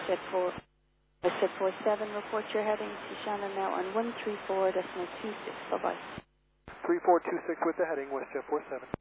WestJet 47, report your heading to Shannon now on 134.26. Bye-bye. 3426 with the heading, WestJet 47.